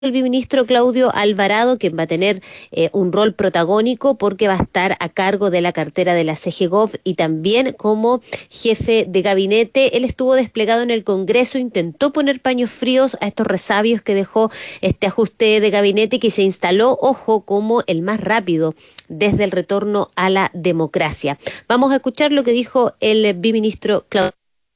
el viceministro Claudio Alvarado, quien va a tener un rol protagónico porque va a estar a cargo de la cartera de la CGGOV y también como jefe de gabinete. Él estuvo desplegado en el Congreso, intentó poner paños fríos a estos resabios que dejó este ajuste de gabinete que se instaló, ojo, como el más rápido desde el retorno a la democracia. Vamos a escuchar lo que dijo el viceministro Claudio.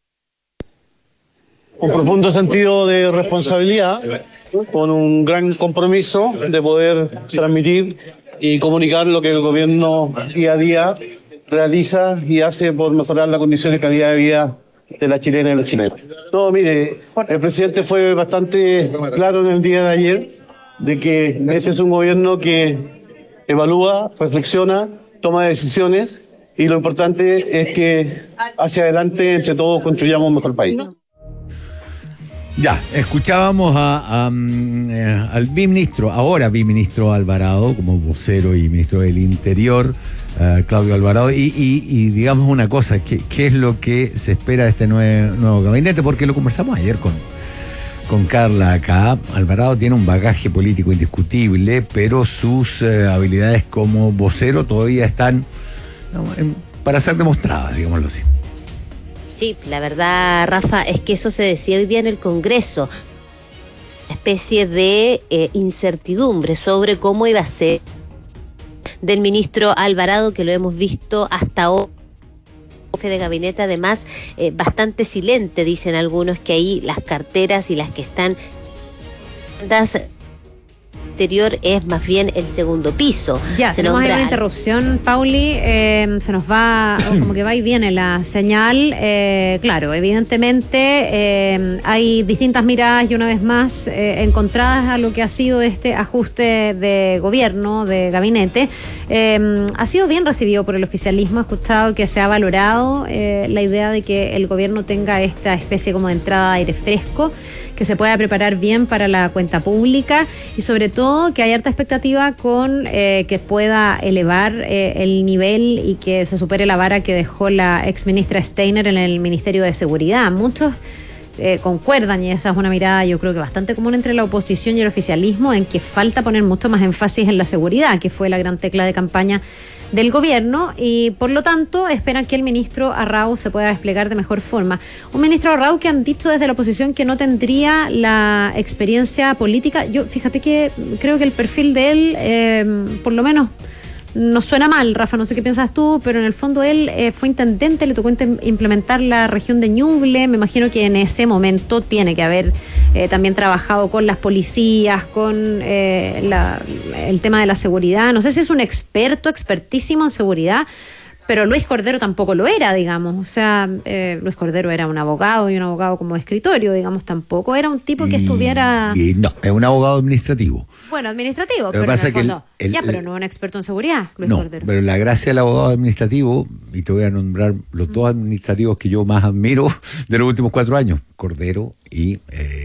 Un profundo sentido de responsabilidad, con un gran compromiso de poder transmitir y comunicar lo que el gobierno día a día realiza y hace por mejorar las condiciones de calidad de vida de la chilena y los chilenos. No, mire, el presidente fue bastante claro en el día de ayer de que este es un gobierno que evalúa, reflexiona, toma decisiones y lo importante es que hacia adelante entre todos construyamos un mejor país. Ya, escuchábamos al viceministro, ahora viceministro Alvarado, como vocero y ministro del Interior, Claudio Alvarado, y digamos una cosa, ¿qué es lo que se espera de este nuevo gabinete? Porque lo conversamos ayer con Carla acá. Alvarado tiene un bagaje político indiscutible, pero sus habilidades como vocero todavía están para ser demostradas, digámoslo así. Sí, la verdad, Rafa, es que eso se decía hoy día en el Congreso. Una especie de incertidumbre sobre cómo iba a ser del ministro Alvarado, que lo hemos visto hasta ahora. Jefe de gabinete, además, bastante silente, dicen algunos, que ahí las carteras y las que están exterior es más bien el segundo piso. Ya, tenemos ahí una interrupción, Pauli, se nos va, como que va y viene la señal. Claro, evidentemente hay distintas miradas y una vez más encontradas a lo que ha sido este ajuste de gobierno, de gabinete. Ha sido bien recibido por el oficialismo. He escuchado que se ha valorado la idea de que el gobierno tenga esta especie como de entrada de aire fresco, que se pueda preparar bien para la cuenta pública y sobre todo que hay harta expectativa con que pueda elevar el nivel y que se supere la vara que dejó la exministra Steiner en el Ministerio de Seguridad. Muchos concuerdan, y esa es una mirada yo creo que bastante común entre la oposición y el oficialismo, en que falta poner mucho más énfasis en la seguridad, que fue la gran tecla de campaña del gobierno, y por lo tanto esperan que el ministro Arrau se pueda desplegar de mejor forma. Un ministro Arrau que han dicho desde la oposición que no tendría la experiencia política. Yo, fíjate que creo que el perfil de él, por lo menos, no suena mal, Rafa, no sé qué piensas tú, pero en el fondo él fue intendente, le tocó implementar la región de Ñuble. Me imagino que en ese momento tiene que haber también trabajado con las policías, con el tema de la seguridad. No sé si es un expertísimo en seguridad, pero Luis Cordero tampoco lo era, digamos. O sea, Luis Cordero era un abogado y un abogado como de escritorio, digamos, tampoco era un tipo que estuviera... No, es un abogado administrativo. Bueno, administrativo, pero en el fondo... pero no un experto en seguridad, Luis Cordero. Pero la gracia del abogado administrativo, y te voy a nombrar los dos administrativos que yo más admiro de los últimos 4 años, Cordero y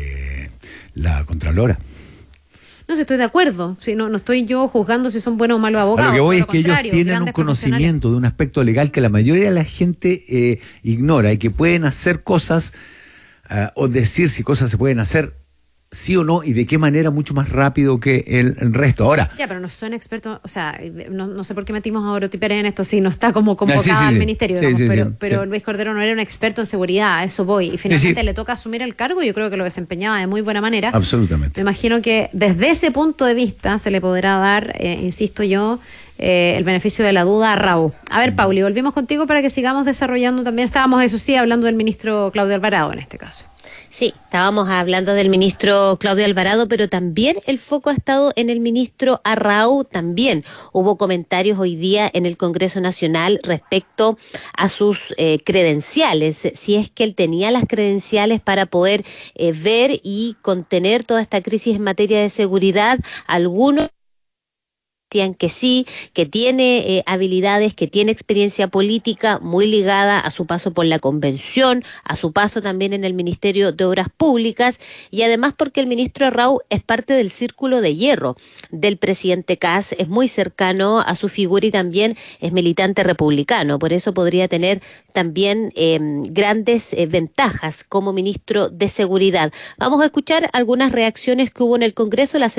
la Contralora. No sé, estoy de acuerdo. Si no estoy yo juzgando si son buenos o malos abogados. A lo que voy es que ellos tienen un conocimiento de un aspecto legal que la mayoría de la gente ignora, y que pueden hacer cosas o decir si cosas se pueden hacer sí o no y de qué manera mucho más rápido que el resto. Ahora. Ya, pero no son expertos, o sea, no sé por qué metimos a Dorothy Pérez en esto si no está como convocada al ministerio, digamos, pero Luis Cordero no era un experto en seguridad, a eso voy, y finalmente le toca asumir el cargo. Yo creo que lo desempeñaba de muy buena manera. Absolutamente. Me imagino que desde ese punto de vista se le podrá dar, insisto yo, el beneficio de la duda a Raúl. A ver, Pauli, volvimos contigo para que sigamos desarrollando también. Estábamos, eso sí, hablando del ministro Claudio Alvarado en este caso. Sí, estábamos hablando del ministro Claudio Alvarado, pero también el foco ha estado en el ministro Arrau. También hubo comentarios hoy día en el Congreso Nacional respecto a sus credenciales, si es que él tenía las credenciales para poder ver y contener toda esta crisis en materia de seguridad. Algunos insistían que sí, que tiene habilidades, que tiene experiencia política muy ligada a su paso por la convención, a su paso también en el Ministerio de Obras Públicas, y además porque el ministro Arrau es parte del círculo de hierro del presidente Kast, es muy cercano a su figura y también es militante republicano, por eso podría tener también grandes ventajas como ministro de Seguridad. Vamos a escuchar algunas reacciones que hubo en el Congreso. La